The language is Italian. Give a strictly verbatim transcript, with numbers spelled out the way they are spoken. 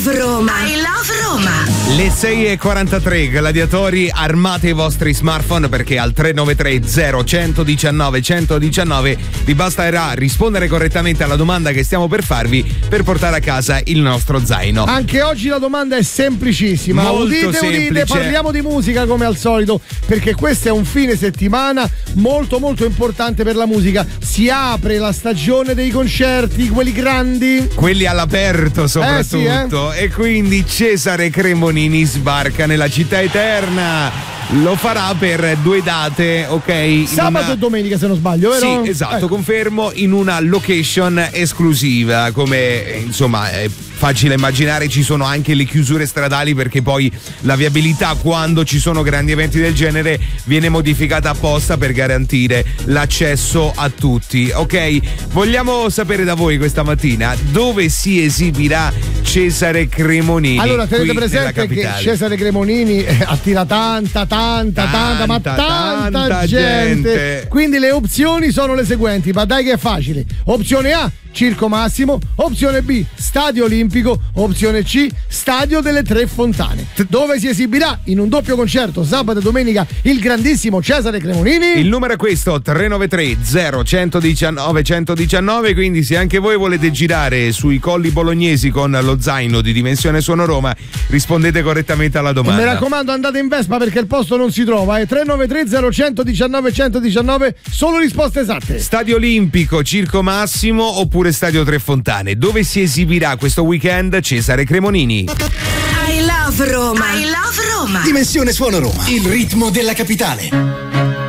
love Roma. I love Roma. Le sei e quarantatré, gladiatori, armate i vostri smartphone perché al tre nove tre zero uno uno nove uno uno nove vi basterà rispondere correttamente alla domanda che stiamo per farvi per portare a casa il nostro zaino. Anche oggi la domanda è semplicissima. Molto udite, semplice. udite, parliamo di musica come al solito, perché questo è un fine settimana molto molto importante per la musica. Si apre la stagione dei concerti, quelli grandi, quelli all'aperto soprattutto, eh sì, eh? E quindi Cesare Cremonini sbarca nella città eterna. Lo farà per due date, ok? Sabato una... e domenica, se non sbaglio, vero? Sì, esatto, ecco. Confermo, in una location esclusiva, come insomma è facile immaginare. Ci sono anche le chiusure stradali perché poi la viabilità, quando ci sono grandi eventi del genere, viene modificata apposta per garantire l'accesso a tutti, ok? Vogliamo sapere da voi questa mattina dove si esibirà Cesare Cremonini. Allora tenete presente che Cesare Cremonini attira tanta tanta Tanta, tanta, ma tanta, tanta gente. gente. Quindi le opzioni sono le seguenti, ma dai che è facile. Opzione A, Circo Massimo. Opzione B, Stadio Olimpico. Opzione C, Stadio delle Tre Fontane. Dove si esibirà in un doppio concerto sabato e domenica il grandissimo Cesare Cremonini? Il numero è questo, tre nove tre zero uno uno nove uno uno nove. Quindi se anche voi volete girare sui colli bolognesi con lo zaino di Dimensione Suono Roma, rispondete correttamente alla domanda. E mi raccomando, andate in Vespa perché il posto non si trova. È tre nove tre zero uno uno nove uno uno nove. Solo risposte esatte. Stadio Olimpico, Circo Massimo oppure Stadio Tre Fontane. Dove si esibirà questo weekend Cesare Cremonini? I love Roma. I love Roma. Dimensione Suono Roma, il ritmo della capitale.